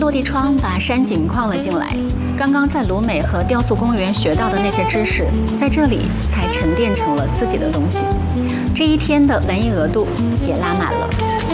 落地窗把山景框了进来，刚刚在鲁美和雕塑公园学到的那些知识，在这里才沉淀成了自己的东西。这一天的文艺额度也拉满了。